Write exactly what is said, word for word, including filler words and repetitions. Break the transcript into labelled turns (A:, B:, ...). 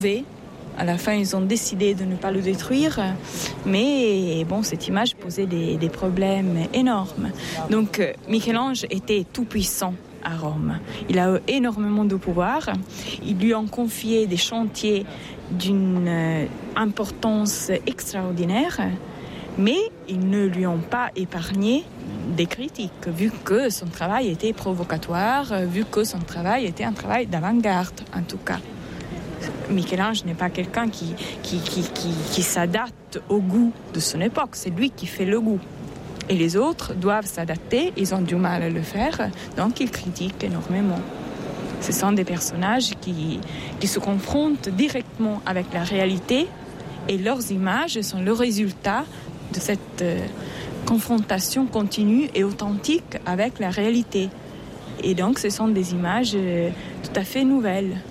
A: À la fin, ils ont décidé de ne pas le détruire, mais bon, cette image posait des, des problèmes énormes. Donc, Michel-Ange était tout puissant à Rome. Il a eu énormément de pouvoir. Ils lui ont confié des chantiers d'une importance extraordinaire, mais ils ne lui ont pas épargné des critiques, vu que son travail était provocatoire, vu que son travail était un travail d'avant-garde, en tout cas. Michel-Ange n'est pas quelqu'un qui, qui, qui, qui, qui s'adapte au goût de son époque, c'est lui qui fait le goût. Et les autres doivent s'adapter, ils ont du mal à le faire, donc ils critiquent énormément. Ce sont des personnages qui, qui se confrontent directement avec la réalité et leurs images sont le résultat de cette euh, confrontation continue et authentique avec la réalité. Et donc ce sont des images euh, tout à fait nouvelles.